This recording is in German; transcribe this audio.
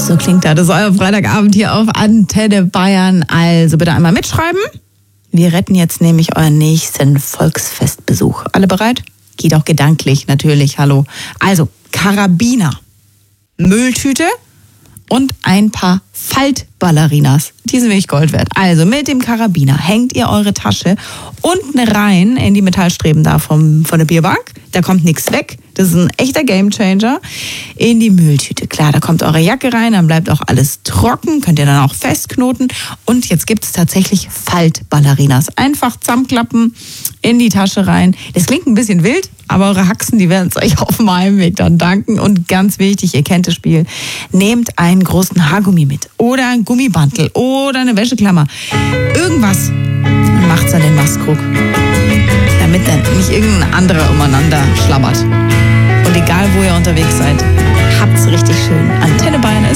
So klingt das. Das ist euer Freitagabend hier auf Antenne Bayern. Also bitte einmal mitschreiben. Wir retten jetzt nämlich euren nächsten Volksfestbesuch. Alle bereit? Geht auch gedanklich, natürlich. Hallo. Also, Karabiner, Mülltüte und ein paar Faltballerinas. Die sind wirklich Gold wert. Also mit dem Karabiner hängt ihr eure Tasche unten rein in die Metallstreben da von der Bierbank. Da kommt nichts weg. Das ist ein echter Gamechanger. In die Mülltüte. Klar, da kommt eure Jacke rein, dann bleibt auch alles trocken. Könnt ihr dann auch festknoten. Und jetzt gibt es tatsächlich Faltballerinas. Einfach zusammenklappen, in die Tasche rein. Das klingt ein bisschen wild, aber eure Haxen, die werden es euch auf dem Heimweg dann danken. Und ganz wichtig, ihr kennt das Spiel, nehmt einen großen Haargummi mit oder ein Gummibandel oder eine Wäscheklammer. Irgendwas. Und macht's an den Mastkrug, damit dann nicht irgendein anderer umeinander schlammert. Und egal, wo ihr unterwegs seid, habt's richtig